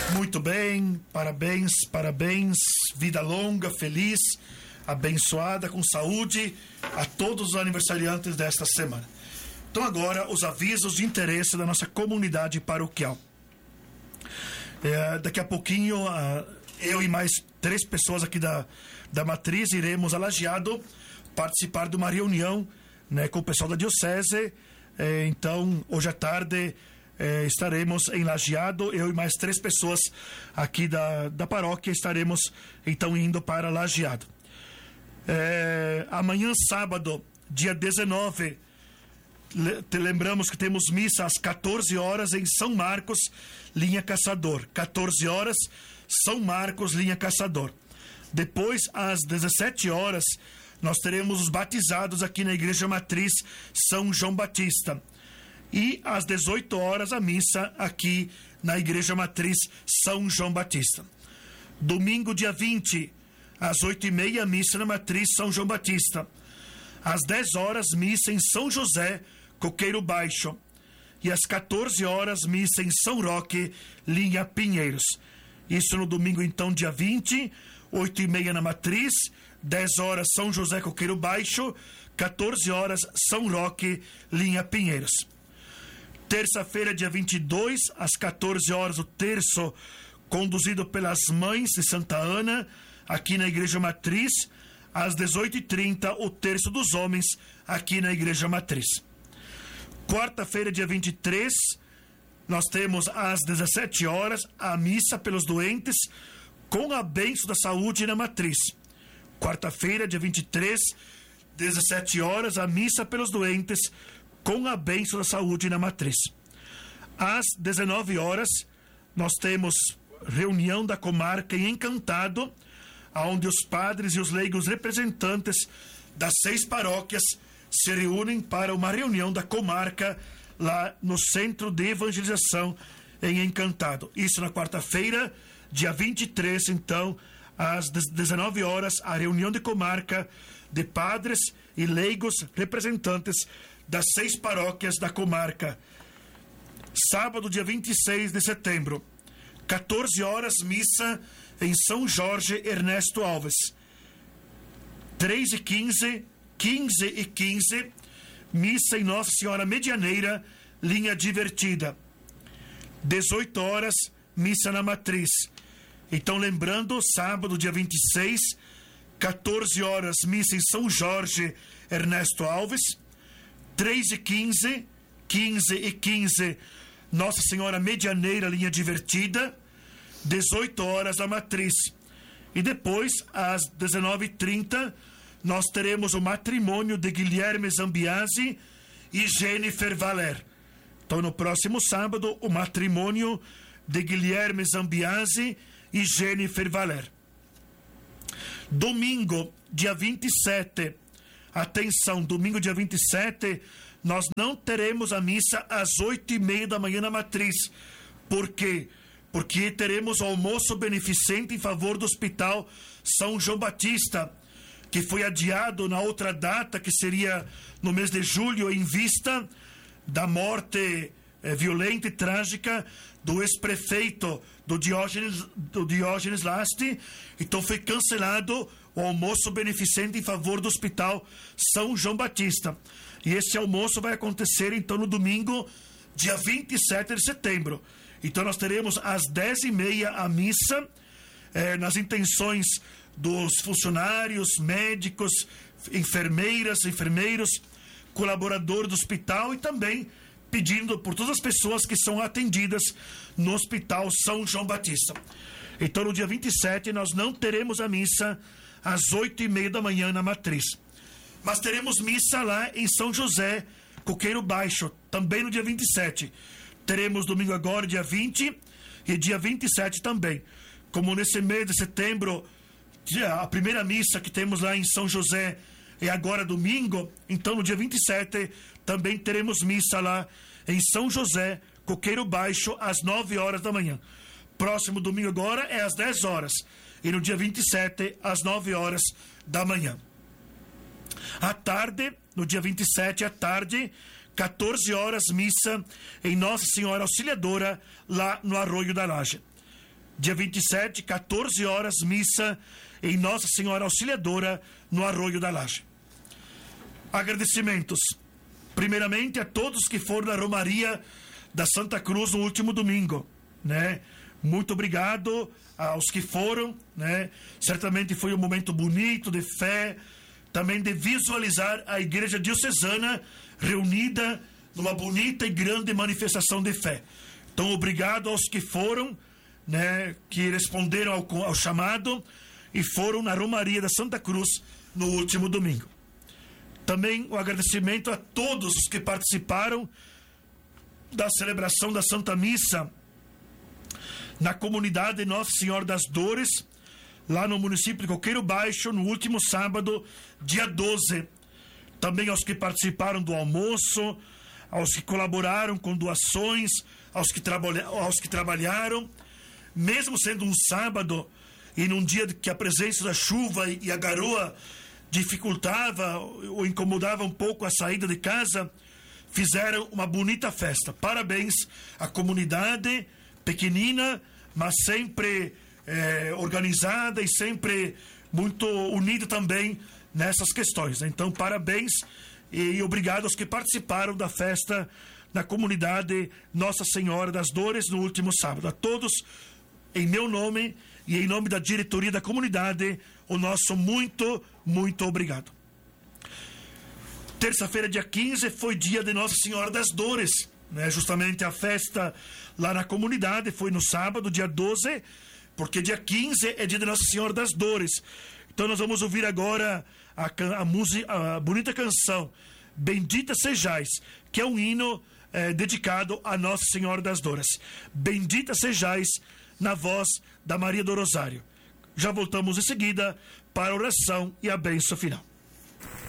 Muito bem, parabéns, vida longa, feliz, abençoada, com saúde a todos os aniversariantes desta semana. Então agora os avisos de interesse da nossa comunidade paroquial. Daqui a pouquinho eu e mais 3 pessoas aqui da Matriz iremos a Lajeado participar de uma reunião, né, com o pessoal da Diocese. Então hoje à tarde estaremos em Lajeado, eu e mais 3 pessoas aqui da paróquia estaremos então indo para Lajeado. Amanhã, sábado, dia 19, lembramos que temos missa às 14 horas em São Marcos, linha Caçador. 14 horas, São Marcos, linha Caçador. Depois, às 17 horas, nós teremos os batizados aqui na Igreja Matriz São João Batista. E às 18 horas a missa aqui na Igreja Matriz São João Batista. Domingo, dia 20, às 8h30, missa na Matriz São João Batista. Às 10 horas, missa em São José, Coqueiro Baixo. E às 14 horas, missa em São Roque, linha Pinheiros. Isso no domingo, então, dia 20, 8h30 na Matriz, 10 horas São José, Coqueiro Baixo, 14 horas São Roque, linha Pinheiros. Terça-feira, dia 22, às 14 horas, o terço conduzido pelas Mães de Santa Ana, aqui na Igreja Matriz. Às 18h30, o terço dos homens, aqui na Igreja Matriz. Quarta-feira, dia 23, nós temos às 17 horas a missa pelos doentes com a bênção da saúde na Matriz. Quarta-feira, dia 23, 17 horas, a missa pelos doentes com a bênção da saúde na Matriz. Às 19 horas, nós temos reunião da comarca em Encantado, onde os padres e os leigos representantes das 6 paróquias se reúnem para uma reunião da comarca lá no Centro de Evangelização em Encantado. Isso na quarta-feira, dia 23, então, às 19 horas, a reunião de comarca de padres e leigos representantes das 6 paróquias da comarca. Sábado, dia 26 de setembro, 14 horas, missa em São Jorge Ernesto Alves. 3h15, 15h15, missa em Nossa Senhora Medianeira, linha Divertida. 18 horas, missa na Matriz. Então, lembrando, sábado, dia 26, 14 horas, missa em São Jorge Ernesto Alves. 3h15, 15h15, Nossa Senhora Medianeira, linha Divertida. 18 horas, a Matriz. E depois, às 19h30, nós teremos o matrimônio de Guilherme Zambiasi e Jennifer Valer. Então, no próximo sábado, o matrimônio de Guilherme Zambiasi e Jennifer Valer. Domingo, dia 27, atenção, domingo, dia 27, nós não teremos a missa às 8h30 da manhã na Matriz. Por quê? Porque teremos o almoço beneficente em favor do Hospital São João Batista, que foi adiado na outra data, que seria no mês de julho, em vista da morte violenta e trágica do ex-prefeito do Diógenes Lasti. Então foi cancelado o almoço beneficente em favor do Hospital São João Batista. E esse almoço vai acontecer então no domingo, dia 27 de setembro. Então nós teremos às 10h30 a missa, nas intenções dos funcionários, médicos, enfermeiras, enfermeiros, colaboradores do hospital, e também pedindo por todas as pessoas que são atendidas no Hospital São João Batista. Então no dia 27 nós não teremos a missa às 8h30 da manhã na Matriz, mas teremos missa lá em São José, Coqueiro Baixo, também no dia 27. Teremos domingo agora, dia 20, e dia 27 também. Como nesse mês de setembro, a primeira missa que temos lá em São José é agora domingo, então no dia 27 também teremos missa lá em São José, Coqueiro Baixo, às 9 horas da manhã. Próximo domingo agora é às 10 horas, e no dia 27, às 9 horas da manhã. À tarde, no dia 27, à tarde, 14 horas, missa em Nossa Senhora Auxiliadora, lá no Arroio da Laje. Dia 27, 14 horas, missa em Nossa Senhora Auxiliadora, no Arroio da Laje. Agradecimentos, primeiramente a todos que foram na Romaria da Santa Cruz no último domingo, né? Muito obrigado aos que foram, né? Certamente foi um momento bonito de fé, também de visualizar a Igreja Diocesana reunida numa bonita e grande manifestação de fé. Então, obrigado aos que foram, né? Que responderam ao chamado e foram na Romaria da Santa Cruz no último domingo. Também o agradecimento a todos os que participaram da celebração da Santa Missa na comunidade Nossa Senhora das Dores, lá no município de Coqueiro Baixo, no último sábado, dia 12. Também aos que participaram do almoço, aos que colaboraram com doações, aos que trabalharam, mesmo sendo um sábado e num dia que a presença da chuva e a garoa dificultava ou incomodava um pouco a saída de casa, fizeram uma bonita festa. Parabéns à comunidade pequenina, mas sempre organizada e sempre muito unida também nessas questões. Então, parabéns e obrigado aos que participaram da festa na comunidade Nossa Senhora das Dores no último sábado. A todos, em meu nome e em nome da diretoria da comunidade, o nosso muito, muito obrigado. Terça-feira, dia 15, foi dia de Nossa Senhora das Dores, né? Justamente a festa lá na comunidade foi no sábado, dia 12, porque dia 15 é dia de Nossa Senhora das Dores. Então nós vamos ouvir agora a bonita canção Bendita Sejais, que é um hino dedicado a Nossa Senhora das Dores. Bendita Sejais, na voz da Maria do Rosário. Já voltamos em seguida para a oração e a bênção final.